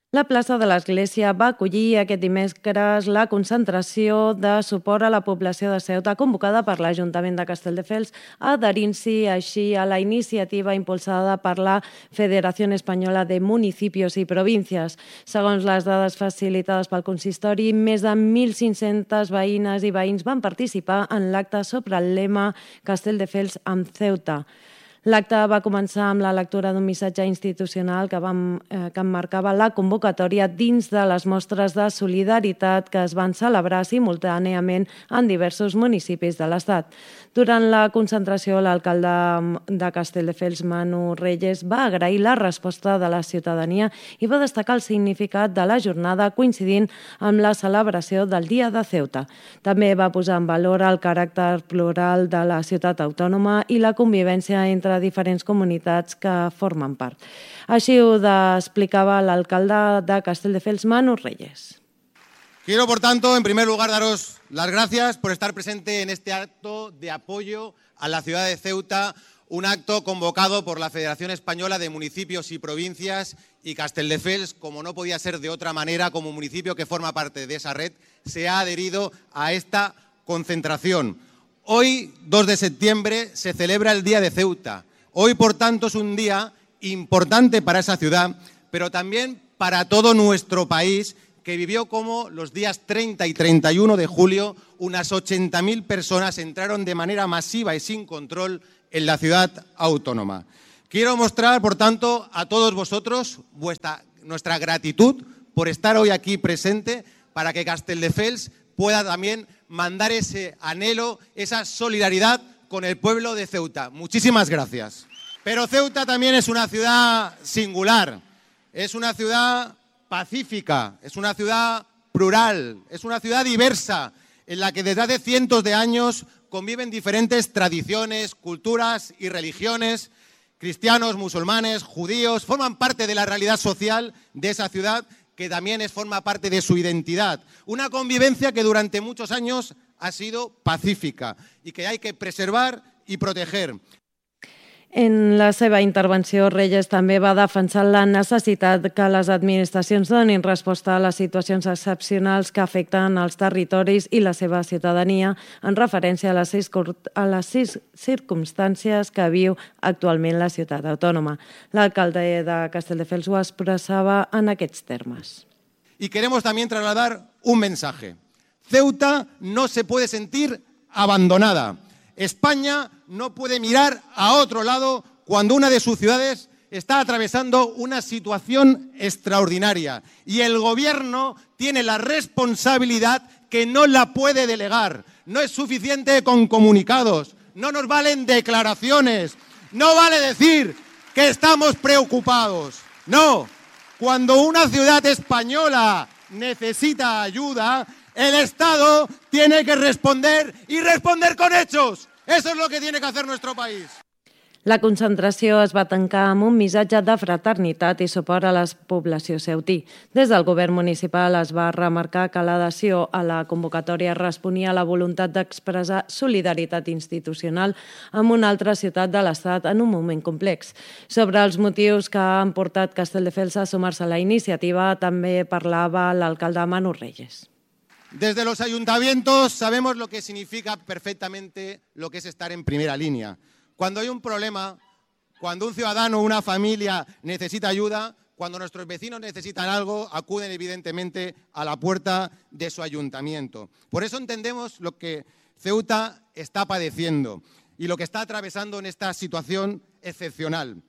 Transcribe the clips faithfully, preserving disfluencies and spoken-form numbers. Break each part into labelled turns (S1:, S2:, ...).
S1: La plaça de l'Església va acollir aquest dimecres la concentració de suport a la població de Ceuta convocada per l'Ajuntament de Castelldefels, adherint-s'hi així a la iniciativa impulsada per la Federació Espanyola de Municipios i Províncies. Segons les dades facilitades pel consistori, més de mil cinc-centes veïnes i veïns van participar en l'acte sobre el lema Castelldefels amb Ceuta. L'acte va començar amb la lectura d'un missatge institucional que, vam, eh, que emmarcava la convocatòria dins de les mostres de solidaritat que es van celebrar simultàniament en diversos municipis de l'Estat. Durant la concentració, l'alcalde de Castelldefels, Manu Reyes, va agrair la resposta de la ciutadania i va destacar el significat de la jornada coincidint amb la celebració del Dia de Ceuta. També va posar en valor el caràcter plural de la ciutat autònoma i la convivència entre diferents comunitats que formen part. Així ho explicava l'alcalde de Castelldefels, Manu Reyes.
S2: Quiero, por tanto, en primer lugar, daros las gracias por estar presente en este acto de apoyo a la ciudad de Ceuta, un acto convocado por la Federación Española de Municipios y Provincias, y Castelldefels, como no podía ser de otra manera, como municipio que forma parte de esa red, se ha adherido a esta concentración. Hoy, dos de septiembre, se celebra el Día de Ceuta. Hoy, por tanto, es un día importante para esa ciudad, pero también para todo nuestro país, que vivió como los días treinta y treinta y uno de julio, unas ochenta mil personas entraron de manera masiva y sin control en la ciudad autónoma. Quiero mostrar, por tanto, a todos vosotros vuestra, nuestra gratitud por estar hoy aquí presente, para que Castelldefels pueda también mandar ese anhelo, esa solidaridad con el pueblo de Ceuta. Muchísimas gracias. Pero Ceuta también es una ciudad singular, es una ciudad pacífica, es una ciudad plural, es una ciudad diversa, en la que desde hace cientos de años conviven diferentes tradiciones, culturas y religiones, cristianos, musulmanes, judíos, forman parte de la realidad social de esa ciudad, que también es, forma parte de su identidad. Una convivencia que durante muchos años ha sido pacífica y que hay que preservar y proteger.
S1: En la seva intervenció, Reyes també va defensar la necessitat que les administracions donin resposta a les situacions excepcionals que afecten els territoris i la seva ciutadania, en referència a les sis, a les sis circumstàncies que viu actualment la ciutat autònoma. L'alcalde de Castelldefels ho expressava en aquests termes.
S2: Y queremos también trasladar un mensaje. Ceuta no se puede sentir abandonada. España no puede mirar a otro lado cuando una de sus ciudades está atravesando una situación extraordinaria. Y el gobierno tiene la responsabilidad que no la puede delegar. No es suficiente con comunicados, no nos valen declaraciones, no vale decir que estamos preocupados. No, cuando una ciudad española necesita ayuda, el Estado tiene que responder y responder con hechos. Eso es lo que tiene que hacer nuestro país.
S1: La concentració es va tancar amb un missatge de fraternitat i suport a la població ceutí. Des del govern municipal es va remarcar que l'adhesió a la convocatòria responia a la voluntat d'expressar solidaritat institucional amb una altra ciutat de l'Estat en un moment complex. Sobre els motius que han portat Castelldefels a sumar-se a la iniciativa també parlava l'alcalde Manu Reyes.
S2: Desde los ayuntamientos sabemos lo que significa perfectamente lo que es estar en primera línea. Cuando hay un problema, cuando un ciudadano o una familia necesita ayuda, cuando nuestros vecinos necesitan algo, acuden evidentemente a la puerta de su ayuntamiento. Por eso entendemos lo que Ceuta está padeciendo y lo que está atravesando en esta situación excepcional.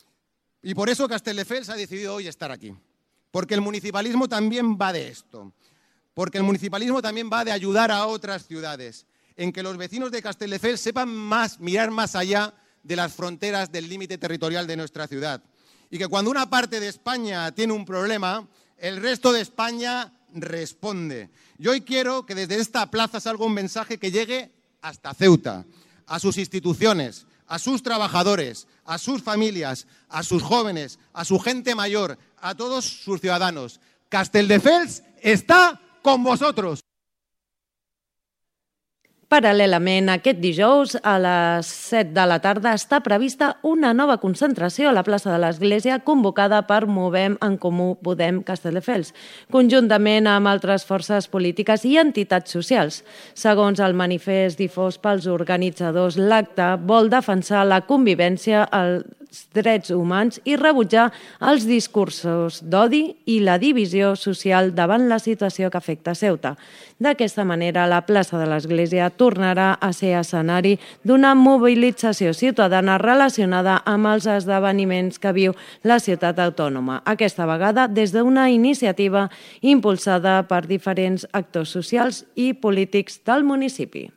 S2: Y por eso Castelldefels ha decidido hoy estar aquí. Porque el municipalismo también va de esto. Porque el municipalismo también va de ayudar a otras ciudades, en que los vecinos de Castelldefels sepan más, mirar más allá de las fronteras del límite territorial de nuestra ciudad. Y que cuando una parte de España tiene un problema, el resto de España responde. Y hoy quiero que desde esta plaza salga un mensaje que llegue hasta Ceuta, a sus instituciones, a sus trabajadores, a sus familias, a sus jóvenes, a su gente mayor, a todos sus ciudadanos. Castelldefels está con vosotros.
S1: Paral·lelament, aquest dijous, a les set de la tarda, està prevista una nova concentració a la plaça de l'Església convocada per Movem en Comú Podem Castelldefels, conjuntament amb altres forces polítiques i entitats socials. Segons el manifest difós pels organitzadors, l'acte vol defensar la convivència, els drets humans i rebutjar els discursos d'odi i la divisió social davant la situació que afecta Ceuta. D'aquesta manera, la plaça de l'Església tornarà a ser escenari d'una mobilització ciutadana relacionada amb els esdeveniments que viu la ciutat autònoma, aquesta vegada des d'una iniciativa impulsada per diferents actors socials i polítics del municipi.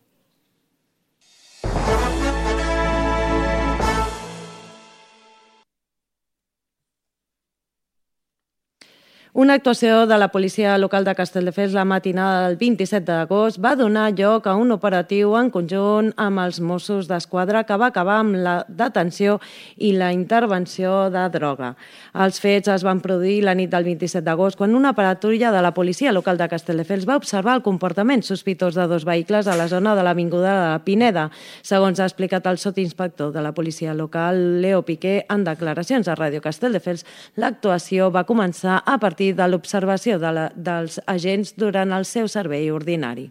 S1: Una actuació de la policia local de Castelldefels la matinada del vint-i-set d'agost va donar lloc a un operatiu en conjunt amb els Mossos d'Esquadra que va acabar amb la detenció i la intervenció de droga. Els fets es van produir la nit del vint-i-set d'agost quan una patrulla de la policia local de Castelldefels va observar el comportament sospitós de dos vehicles a la zona de l'Avinguda de la Pineda. Segons ha explicat el sotinspector de la policia local, Leo Piqué, en declaracions a Ràdio Castelldefels, l'actuació va començar a partir de l'observació de la, dels agents durant el seu servei ordinari.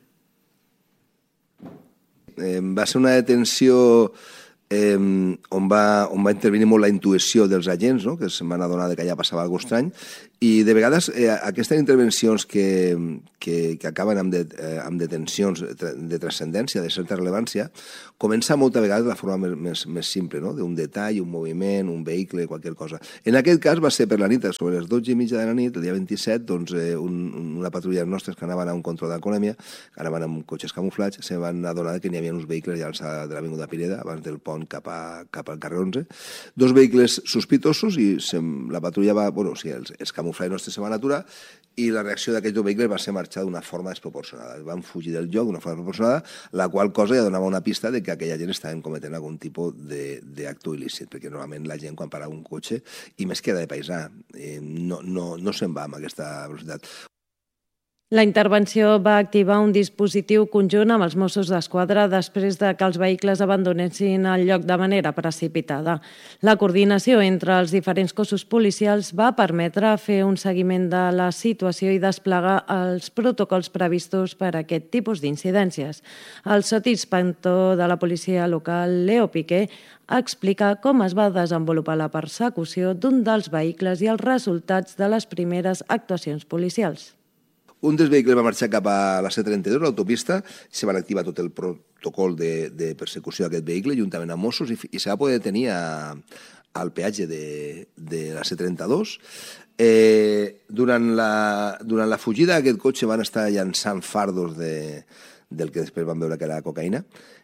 S3: Eh, va ser una detenció eh, on, va, on va intervenir molt la intuïció dels agents, no? Que se'n van adonar que allà passava alguna cosa estrany, i de vegades eh, aquestes intervencions que, que, que acaben amb, de, eh, amb detencions de transcendència, de certa rellevància, comença molta vegada de la forma més, més, més simple, no? D'un detall, un moviment, un vehicle, qualsevol cosa. En aquest cas va ser per la nit, sobre les dotze i mitja de la nit, el dia vint-i-set, doncs, eh, un, una patrulla nostres que anaven a un control d'alcoholèmia, que anaven amb cotxes camuflats, se van adonar que n'hi havia uns vehicles ja de l'Avinguda Pineda, abans del pont cap, a, cap al carrer onze, dos vehicles sospitosos i se, la patrulla va, bueno, sí, els, els camuflats nostres se van aturar i la reacció d'aquests dos vehicles va ser marxar d'una forma desproporcionada. Van fugir del lloc d'una forma desproporcionada, la qual cosa ja donava una pista de que aquella gent estava cometent algun tipus d'acte il·lícit, perquè normalment la gent quan para un cotxe, i més que de paisà, eh, no, no, no se'n va amb aquesta velocitat.
S1: La intervenció va activar un dispositiu conjunt amb els Mossos d'Esquadra després de que els vehicles abandonessin el lloc de manera precipitada. La coordinació entre els diferents cossos policials va permetre fer un seguiment de la situació i desplegar els protocols previstos per a aquest tipus d'incidències. El sotinspector de la policia local, Leo Piqué, explica com es va desenvolupar la persecució d'un dels vehicles i els resultats de les primeres actuacions policials.
S3: Un dels vehicles va marxar cap a la C trenta-dos, l'autopista, se van activar tot el protocol de, de persecució d'aquest vehicle, juntament amb Mossos, i, i se va poder detenir a, al peatge de, de la C trenta-dos. Eh, durant, la, durant la fugida d'aquest cotxe van estar llançant fardos de, del que després van veure que era cocaïna,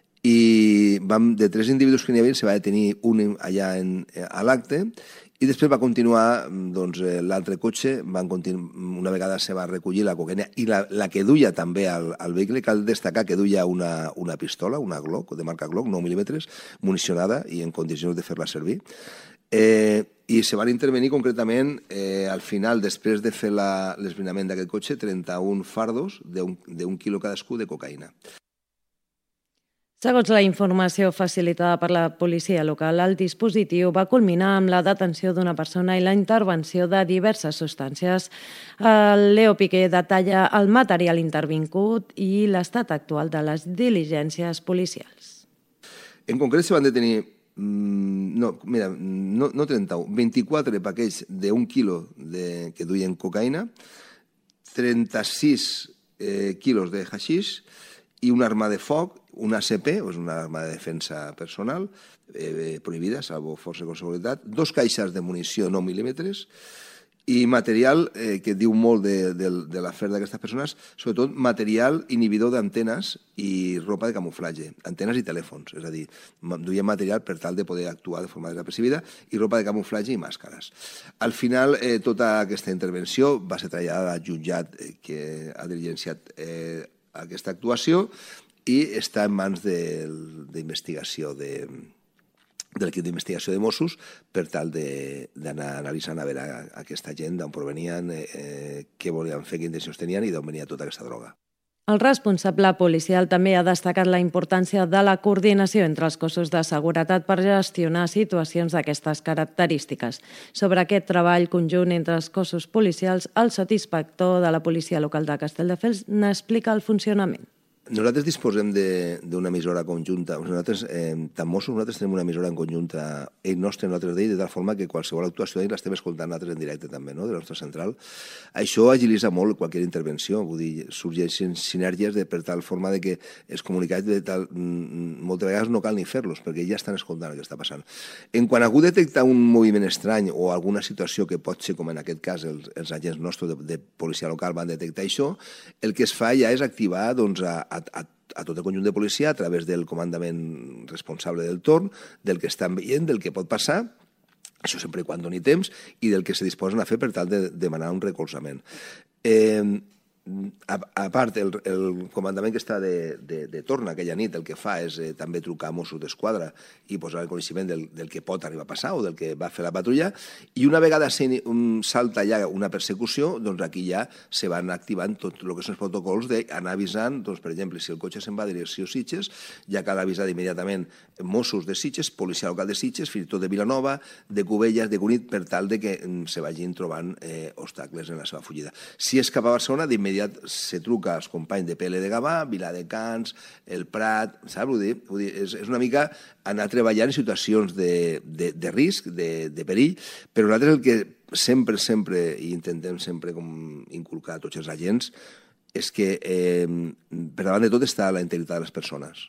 S3: i vam, de tres individus que n'hi havia se va detenir un allà en, a l'acte, i després va continuar doncs, l'altre cotxe, van continu... una vegada se va recollir la cocaïna i la, la que duia també al, al vehicle. Cal destacar que duia una, una pistola, una Glock, de marca Glock, nou mil·límetres, municionada i en condicions de fer-la servir. Eh, I se van intervenir concretament eh, al final, després de fer l'esbrinament d'aquest cotxe, trenta-un fardos d'un quilo cadascú de cocaïna.
S1: Segons la informació facilitada per la policia local, el dispositiu va culminar amb la detenció d'una persona i la intervenció de diverses substàncies. El Leo Piqué detalla el material intervingut i l'estat actual de les diligències policials.
S3: En concret se van detenir no, mira, no, no trenta-un, vint-i-quatre paquets d'un quilo de, que duien cocaïna, trenta-sis eh, quilos de haixix i una arma de foc, una A C P, és una arma de defensa personal, eh, prohibida, salvo força de seguretat, dos caixes de munició nou mil·límetres i material eh, que diu molt de, de, de l'afer d'aquestes persones, sobretot material inhibidor d'antenes i ropa de camuflatge, antenes i telèfons, és a dir, duien material per tal de poder actuar de forma desapercibida i ropa de camuflatge i màscares. Al final, eh, tota aquesta intervenció va ser traslladada al jutjat eh, que ha diligenciat eh, aquesta actuació i està en mans d'investigació de, de l'equip d'investigació de Mossos per tal d'anar analitzant a veure aquesta gent d'on provenien, eh, què volien fer, quines intencions tenien i d'on venia tota aquesta droga.
S1: El responsable policial també ha destacat la importància de la coordinació entre els cossos de seguretat per gestionar situacions d'aquestes característiques. Sobre aquest treball conjunt entre els cossos policials, el sotsinspector de la policia local de Castelldefels n'explica el funcionament.
S3: Nosaltres disposem d'una emissora conjunta. Nosaltres, eh, tant Mossos, nosaltres tenim una emissora en conjunta, ell nostre, nosaltres d'ell, de tal forma que qualsevol actuació d'ell l'estem escoltant nosaltres en directe també, no?, de la nostra central. Això agilitza molt qualsevol intervenció, vull dir, sorgeixen sinergies de, per tal forma de que els comunicats de tal, moltes vegades no cal ni fer-los, perquè ja estan escoltant el que està passant. En quan algú detecta un moviment estrany o alguna situació que pot ser, com en aquest cas, els, els agents nostres de, de policia local van detectar això, el que es fa ja és activar, doncs, a A, a, a tot el conjunt de policia a través del comandament responsable del torn, del que estan veient, del que pot passar, això sempre quan doni temps, i del que se disposen a fer per tal de demanar un recolzament. Eh, a, a part, el, el comandament que està de, de, de torn aquella nit el que fa és eh, també trucar a Mossos d'Esquadra i posar el coneixement del, del que pot arribar a passar o del que va fer la patrulla, i una vegada se, un, salta ja una persecució, doncs aquí ja se van activant tot el que són els protocols d'anar avisant, doncs, per exemple, si el cotxe se'n va a direcció Sitges, ja cal avisar immediatament Mossos de Sitges, policia local de Sitges, fins i tot de Vilanova, de Cubelles, de Cunit, per tal de que se vagin trobant eh, obstacles en la seva fugida. Si és cap a Barcelona, d'immediat se truca als companys de P L de Gavà, Viladecans, el Prat, saps? Vull dir, vull dir és, és una mica anar treballant en situacions de, de, de risc, de, de perill, però nosaltres el que sempre, sempre, i intentem sempre com inculcar a tots els agents, és que eh, per davant de tot està la integritat de les persones.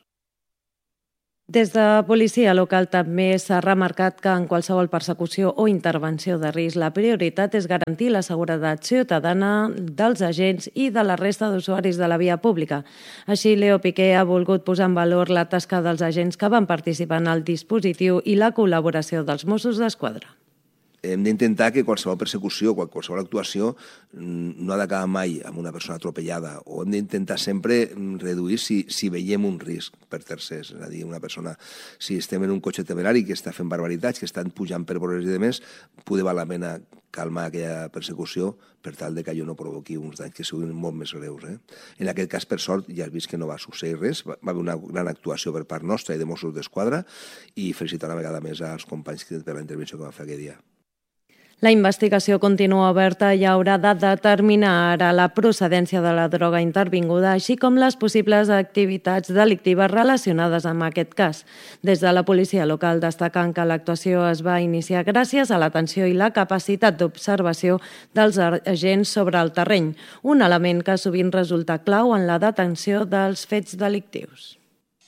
S1: Des de policia local també s'ha remarcat que en qualsevol persecució o intervenció de risc la prioritat és garantir la seguretat ciutadana dels agents i de la resta d'usuaris de la via pública. Així, Leo Piqué ha volgut posar en valor la tasca dels agents que van participar en el dispositiu i la col·laboració dels Mossos d'Esquadra.
S3: Hem d'intentar que qualsevol persecució, qualsevol actuació no ha d'acabar mai amb una persona atropellada, o hem d'intentar sempre reduir si, si veiem un risc per tercers, és a dir, una persona, si estem en un cotxe temerari que està fent barbaritats, que estan pujant per vorers i demés, poder val la pena calmar aquella persecució per tal de que allò no provoqui uns danys que siguin molt més greus. Eh? En aquest cas, per sort, ja has vist que no va succeir res, va haver una gran actuació per part nostra i de Mossos d'Esquadra, i felicitar una vegada més als companys per la intervenció que van fer aquell dia.
S1: La investigació continua oberta i haurà de determinar ara la procedència de la droga intervinguda, així com les possibles activitats delictives relacionades amb aquest cas. Des de la policia local destaquen que l'actuació es va iniciar gràcies a l'atenció i la capacitat d'observació dels agents sobre el terreny, un element que sovint resulta clau en la detenció dels fets delictius.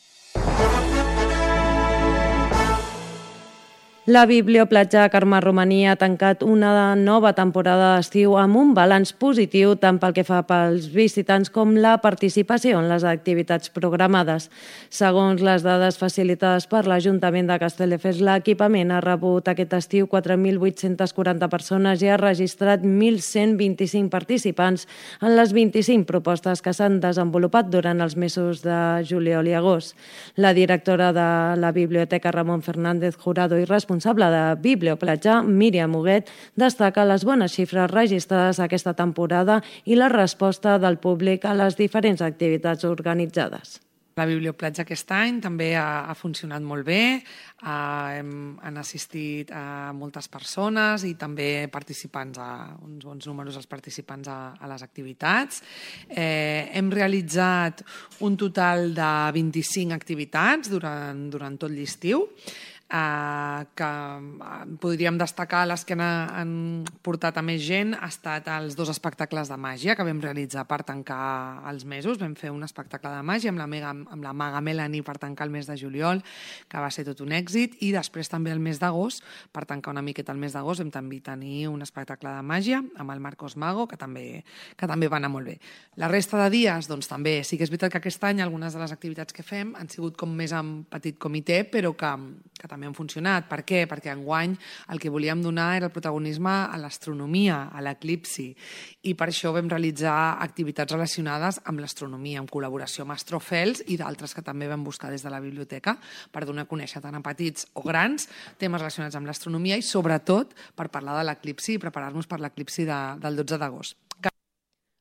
S1: La Biblioplatja Carme Romaní ha tancat una nova temporada d'estiu amb un balanç positiu tant pel que fa pels visitants com la participació en les activitats programades. Segons les dades facilitades per l'Ajuntament de Castelldefels, l'equipament ha rebut aquest estiu quatre mil vuit-cents quaranta persones i ha registrat mil cent vint-i-cinc participants en les vint-i-cinc propostes que s'han desenvolupat durant els mesos de juliol i agost. La directora de la Biblioteca Ramon Fernández Jurado i responsable responsable de Biblioplatja, Míriam Huguet, destaca les bones xifres registrades aquesta temporada i la resposta del públic a les diferents activitats organitzades.
S4: La Biblioplatja aquest any també ha, ha funcionat molt bé, ha, hem, han assistit a moltes persones i també participants, a, uns bons números els participants a, a les activitats. Eh, hem realitzat un total de vint-i-cinc activitats durant, durant tot l'estiu, Uh, que uh, podríem destacar les que han, han portat a més gent ha estat els dos espectacles de màgia que vam realitzar per tancar els mesos. Vam fer un espectacle de màgia amb la, mega, amb la maga Melanie per tancar el mes de juliol, que va ser tot un èxit, i després també el mes d'agost, per tancar una miqueta el mes d'agost, vam també tenir un espectacle de màgia amb el Marcos Mago, que també, que també va anar molt bé. La resta de dies, doncs també, sí que és veritat que aquest any algunes de les activitats que fem han sigut com més en petit comitè, però que, que també han funcionat. Per què? Perquè enguany el que volíem donar era el protagonisme a l'astronomia, a l'eclipsi, i per això vam realitzar activitats relacionades amb l'astronomia, en col·laboració amb Astrofels i d'altres que també vam buscar des de la biblioteca per donar a conèixer tant a petits o grans temes relacionats amb l'astronomia i sobretot per parlar de l'eclipsi i preparar-nos per l'eclipsi de, del dotze d'agost.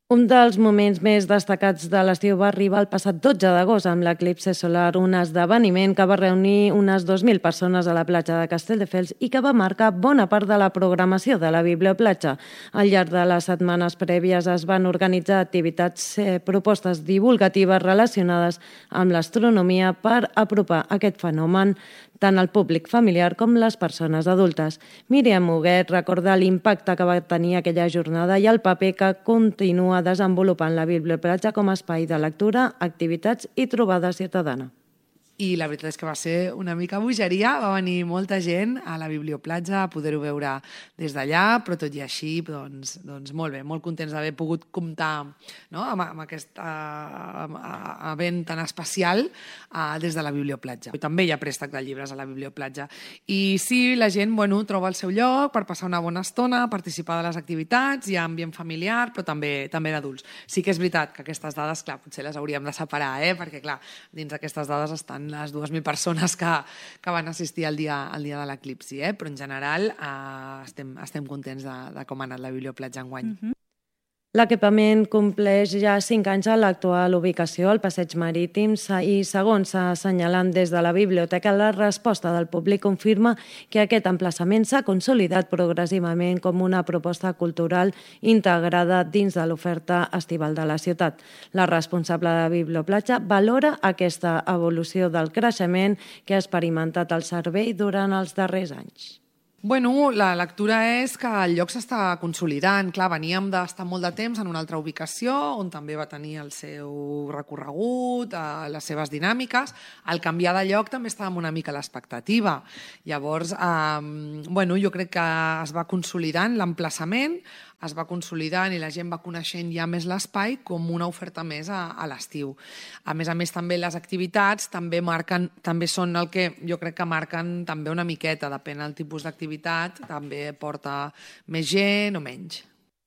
S1: Un dels moments més destacats de l'estiu va arribar el passat dotze d'agost amb l'eclipse solar, un esdeveniment que va reunir unes dos mil persones a la platja de Castelldefels i que va marcar bona part de la programació de la Biblioplatja. Al llarg de les setmanes prèvies es van organitzar activitats, eh, propostes divulgatives relacionades amb l'astronomia per apropar aquest fenomen tant al públic familiar com les persones adultes. Míriam Huguet recorda l'impacte que va tenir aquella jornada i el paper que continua desenvolupant la Biblioplatja com a espai de lectura, activitats i trobada ciutadana.
S4: I la veritat és que va ser una mica bogeria, va venir molta gent a la Biblioplatja a poder-ho veure des d'allà, però tot i així, doncs, doncs molt bé, molt contents d'haver pogut comptar, no?, amb, amb aquest uh, event tan especial uh, des de la Biblioplatja. I també hi ha préstec de llibres a la Biblioplatja. I sí, la gent, bueno, troba el seu lloc per passar una bona estona, participar de les activitats, hi ha ambient familiar, però també també d'adults. Sí que és veritat que aquestes dades, clar, potser les hauríem de separar, eh? Perquè, clar, dins d'aquestes dades estan les dues mil persones que, que van assistir al dia, al dia de l'eclipsi, eh? Però en general eh, estem, estem contents de, de com ha anat la Biblioplatja enguany. Mm-hmm.
S1: L'equipament compleix ja cinc anys a l'actual ubicació al Passeig Marítim i, segons s'ha assenyalant des de la biblioteca, la resposta del públic confirma que aquest emplaçament s'ha consolidat progressivament com una proposta cultural integrada dins de l'oferta estival de la ciutat. La responsable de la Biblioplatja valora aquesta evolució del creixement que ha experimentat el servei durant els darrers anys.
S4: Bueno, la lectura és que el lloc s'està consolidant. Clar, veníem d'estar molt de temps en una altra ubicació, on també va tenir el seu recorregut, eh, les seves dinàmiques. Al canviar de lloc també estàvem una mica a l'expectativa. Llavors, eh, bueno, jo crec que es va consolidant l'emplaçament, es va consolidant i la gent va coneixent ja més l'espai com una oferta més a, a l'estiu. A més a més, també les activitats també marquen, també són el que jo crec que marquen també una miqueta, depèn del tipus d'activitat, també porta més gent o menys.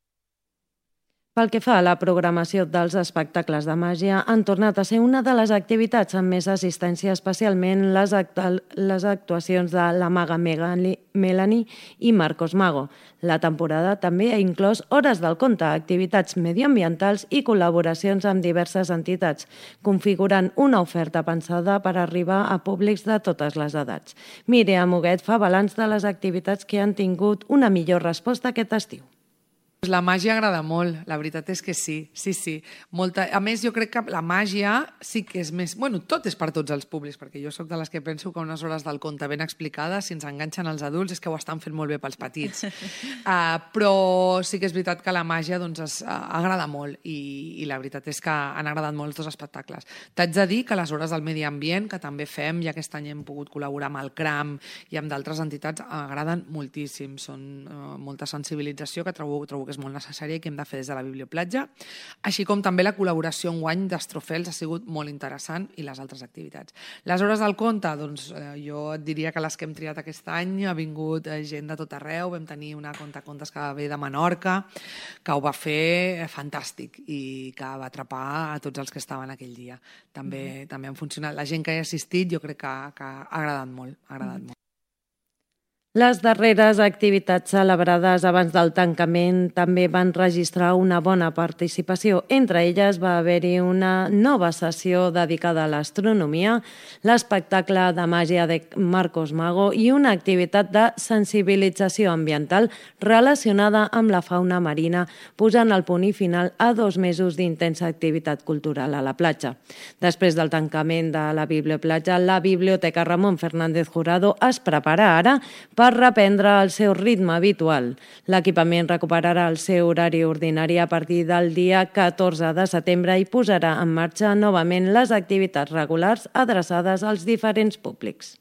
S1: Pel que fa a la programació dels espectacles de màgia, han tornat a ser una de les activitats amb més assistència, especialment les, actu les actuacions de la maga Melanie i Marcos Mago. La temporada també ha inclòs hores del conte, activitats medioambientals i col·laboracions amb diverses entitats, configurant una oferta pensada per arribar a públics de totes les edats. Míriam Huguet fa balanç de les activitats que han tingut una millor resposta aquest estiu.
S4: La màgia agrada molt, la veritat és que sí, sí, sí. Molta... A més, jo crec que la màgia sí que és més... Bueno, tot és per tots els públics, perquè jo sóc de les que penso que unes hores del conte ben explicades, si ens enganxen els adults, és que ho estan fent molt bé pels petits. Uh, però sí que és veritat que la màgia doncs, es, uh, agrada molt i, i la veritat és que han agradat molt els dos espectacles. T'haig de dir que les hores del medi ambient, que també fem, i aquest any hem pogut col·laborar amb el CRAM i amb d'altres entitats, agraden moltíssim. Són uh, molta sensibilització que trobo, trobo que és molt necessària i que hem de fer des de la Biblioplatja, així com també la col·laboració enguany d'Astrofels ha sigut molt interessant i les altres activitats. Les hores del conte, doncs eh, jo et diria que les que hem triat aquest any ha vingut gent de tot arreu, vam tenir una contacontes que va ve de Menorca, que ho va fer fantàstic i que va atrapar a tots els que estaven aquell dia. També, mm-hmm. també han funcionat. La gent que hi ha assistit jo crec que, que ha agradat molt, ha agradat mm-hmm. molt.
S1: Les darreres activitats celebrades abans del tancament també van registrar una bona participació. Entre elles va haver-hi una nova sessió dedicada a l'astronomia, l'espectacle de màgia de Marcos Mago i una activitat de sensibilització ambiental relacionada amb la fauna marina, posant el punt i final a dos mesos d'intensa activitat cultural a la platja. Després del tancament de la Biblioplatja, la Biblioteca Ramon Fernández Jurado es prepara ara per reprendre el seu ritme habitual. L'equipament recuperarà el seu horari ordinari a partir del dia catorze de setembre i posarà en marxa novament les activitats regulars adreçades als diferents públics.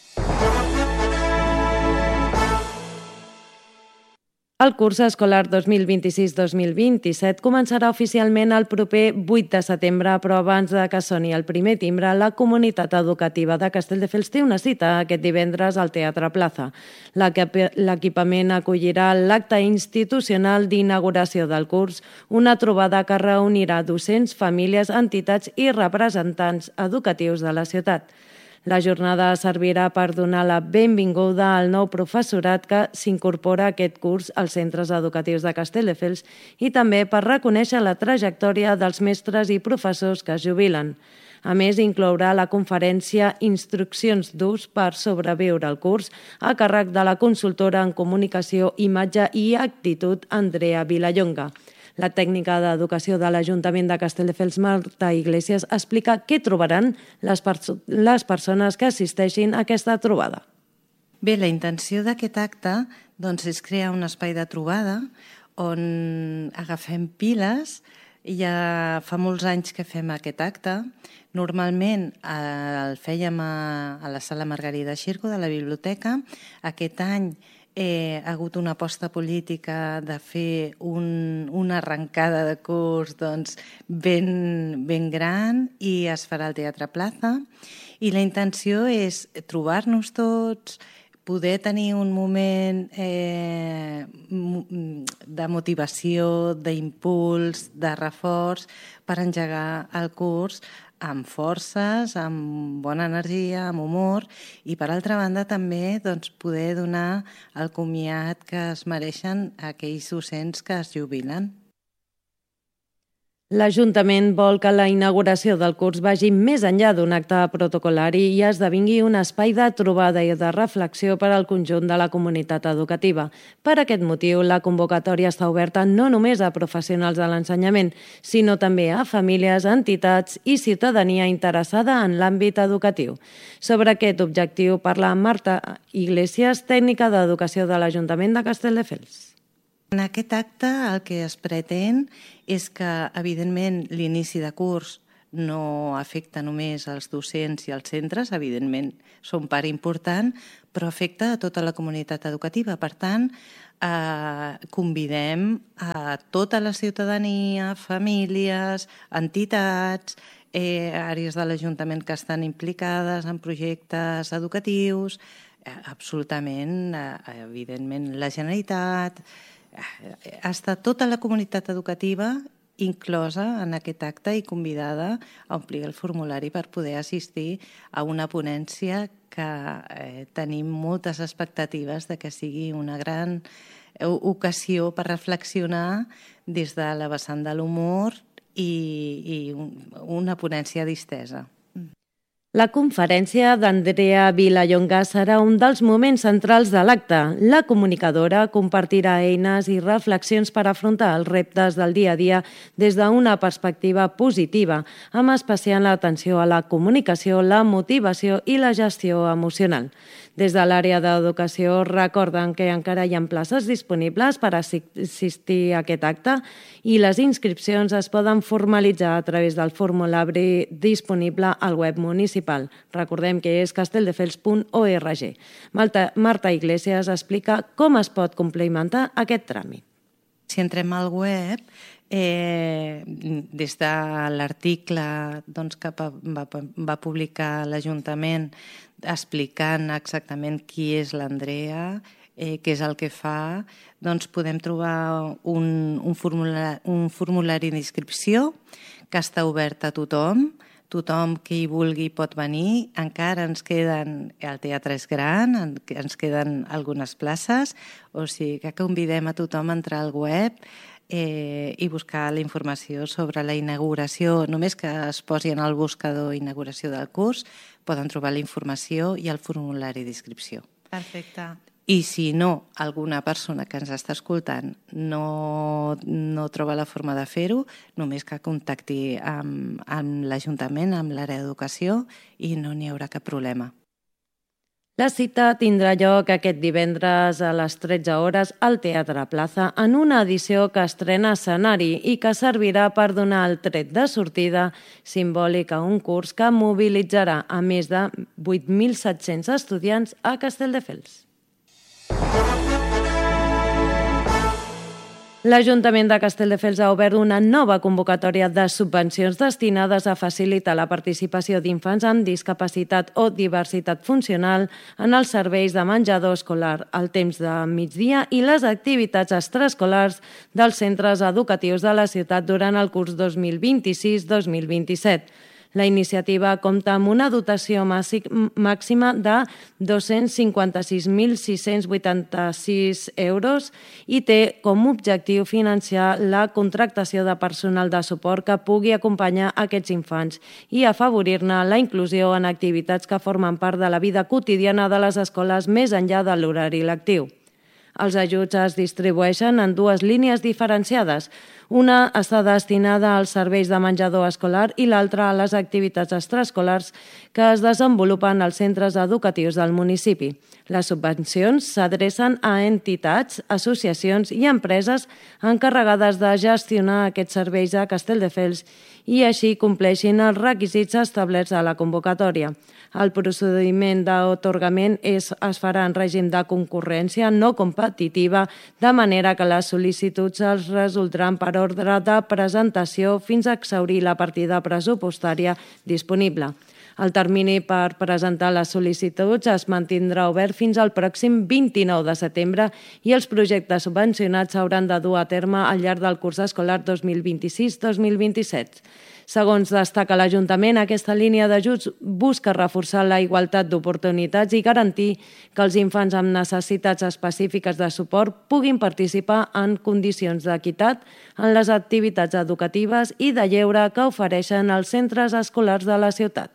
S1: El curs escolar dos mil vint-i-sis dos mil vint-i-set començarà oficialment el proper vuit de setembre, però abans de que soni el primer timbre, la comunitat educativa de Castelldefels té una cita aquest divendres al Teatre Plaza. L'equipament acollirà l'acte institucional d'inauguració del curs, una trobada que reunirà docents, famílies, entitats i representants educatius de la ciutat. La jornada servirà per donar la benvinguda al nou professorat que s'incorpora a aquest curs als centres educatius de Castelldefels i també per reconèixer la trajectòria dels mestres i professors que es jubilen. A més, inclourà la conferència Instruccions d'ús per sobreviure al curs a càrrec de la consultora en comunicació, imatge i actitud Andrea Vilallonga. La tècnica d'educació de l'Ajuntament de Castelldefels, Marta Iglesias, explica què trobaran les, perso les persones que assisteixin a aquesta trobada.
S5: Bé, la intenció d'aquest acte doncs, és crear un espai de trobada on agafem piles. Ja fa molts anys que fem aquest acte. Normalment eh, el fèiem a, a la sala Margarida Xirgo de la biblioteca. Aquest any eh, ha hagut una aposta política de fer un, una arrencada de curs doncs, ben, ben gran i es farà al Teatre Plaza. I la intenció és trobar-nos tots, poder tenir un moment eh, de motivació, d'impuls, de reforç per engegar el curs amb forces, amb bona energia, amb humor i, per altra banda, també doncs, poder donar el comiat que es mereixen aquells docents que es jubilen.
S1: L'Ajuntament vol que la inauguració del curs vagi més enllà d'un acte protocolari i esdevingui un espai de trobada i de reflexió per al conjunt de la comunitat educativa. Per aquest motiu, la convocatòria està oberta no només a professionals de l'ensenyament, sinó també a famílies, entitats i ciutadania interessada en l'àmbit educatiu. Sobre aquest objectiu parla Marta Iglesias, tècnica d'educació de l'Ajuntament de Castelldefels.
S5: En aquest acte el que es pretén és que, evidentment, l'inici de curs no afecta només els docents i els centres, evidentment són part important, però afecta a tota la comunitat educativa. Per tant, eh, convidem a tota la ciutadania, famílies, entitats, eh, àrees de l'Ajuntament que estan implicades en projectes educatius, eh, absolutament, eh, evidentment, la Generalitat. Està tota la comunitat educativa inclosa en aquest acte i convidada a omplir el formulari per poder assistir a una ponència que eh, tenim moltes expectatives de que sigui una gran ocasió per reflexionar des de la vessant de l'humor i, i una ponència distesa.
S1: La conferència d'Andrea Vilallonga serà un dels moments centrals de l'acte. La comunicadora compartirà eines i reflexions per afrontar els reptes del dia a dia des d'una perspectiva positiva, amb especial atenció a la comunicació, la motivació i la gestió emocional. Des de l'àrea d'educació recorden que encara hi ha places disponibles per assistir a aquest acte i les inscripcions es poden formalitzar a través del formulari disponible al web municipal. Recordem que és castelldefels punt org. Marta, Marta Iglesias explica com es pot complementar aquest tràmit.
S5: Si entrem al web, eh, des de l'article doncs, que va, va, va publicar l'Ajuntament explicant exactament qui és l'Andrea, eh, què és el que fa, doncs podem trobar un, un, formulari, un formulari d'inscripció que està obert a tothom. Tothom que hi vulgui pot venir. Encara ens queden, el teatre és gran, ens queden algunes places, o sigui que convidem a tothom a entrar al web eh, i buscar la informació sobre la inauguració. Només que es posi en el buscador inauguració del curs, poden trobar la informació i el formulari d'inscripció.
S6: Perfecte.
S5: I si no, alguna persona que ens està escoltant no, no troba la forma de fer-ho, només que contacti amb, amb l'Ajuntament, amb l'àrea d'educació, i no n'hi haurà cap problema.
S1: La cita tindrà lloc aquest divendres a les tretze hores al Teatre Plaza en una edició que estrena escenari i que servirà per donar el tret de sortida simbòlic a un curs que mobilitzarà a més de vuit mil set-cents estudiants a Castelldefels. L'Ajuntament de Castelldefels ha obert una nova convocatòria de subvencions destinades a facilitar la participació d'infants amb discapacitat o diversitat funcional en els serveis de menjador escolar, el temps de migdia i les activitats extraescolars dels centres educatius de la ciutat durant el curs dos mil vint-i-sis dos mil vint-i-set. La iniciativa compta amb una dotació màxima de dos-cents cinquanta-sis mil sis-cents vuitanta-sis euros i té com a objectiu financiar la contractació de personal de suport que pugui acompanyar aquests infants i afavorir-ne la inclusió en activitats que formen part de la vida quotidiana de les escoles més enllà de l'horari lectiu. Els ajuts es distribueixen en dues línies diferenciades. Una està destinada als serveis de menjador escolar i l'altra a les activitats extraescolars que es desenvolupen als centres educatius del municipi. Les subvencions s'adrecen a entitats, associacions i empreses encarregades de gestionar aquests serveis a Castelldefels i així compleixin els requisits establerts a la convocatòria. El procediment d'atorgament es, es farà en règim de concurrència no competitiva, de manera que les sol·licituds es resoldran per ordre de presentació fins a exhaurir la partida pressupostària disponible. El termini per presentar les sol·licituds es mantindrà obert fins al pròxim vint-i-nou de setembre i els projectes subvencionats s'hauran de dur a terme al llarg del curs escolar dos mil vint-i-sis dos mil vint-i-set. Segons destaca l'Ajuntament, aquesta línia d'ajuts busca reforçar la igualtat d'oportunitats i garantir que els infants amb necessitats específiques de suport puguin participar en condicions d'equitat en les activitats educatives i de lleure que ofereixen els centres escolars de la ciutat.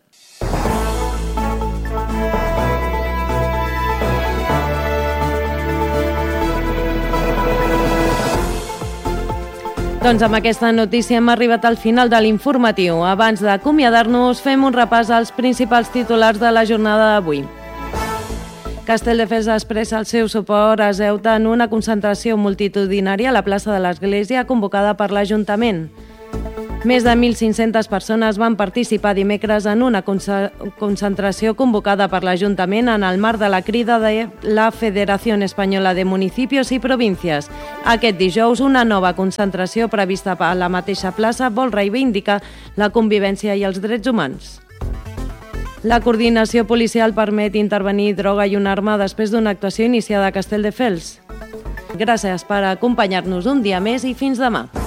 S1: Doncs amb aquesta notícia hem arribat al final de l'informatiu. Abans d'acomiadar-nos, fem un repàs als principals titulars de la jornada d'avui. Castelldefels expressa el seu suport a Ceuta en una concentració multitudinària a la plaça de l'Església convocada per l'Ajuntament. Més de mil cinc-centes persones van participar dimecres en una concentració convocada per l'Ajuntament en el marc de la crida de la Federació Espanyola de Municipios i Províncies. Aquest dijous, una nova concentració prevista a la mateixa plaça vol reivindicar la convivència i els drets humans. La coordinació policial permet intervenir droga i una arma després d'una actuació iniciada a Castelldefels. Gràcies per acompanyar-nos un dia més i fins demà.